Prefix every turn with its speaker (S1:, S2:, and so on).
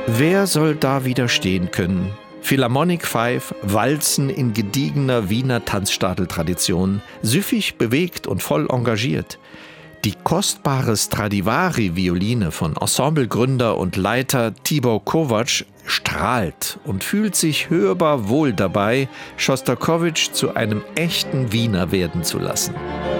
S1: Wer soll da widerstehen können? Philharmonic Five walzen in gediegener Wiener Tanzstadeltradition, süffig, bewegt und voll engagiert. Die kostbare Stradivari-Violine von Ensemblegründer und Leiter Tibor Kovacs strahlt und fühlt sich hörbar wohl dabei, Schostakowitsch zu einem echten Wiener werden zu lassen.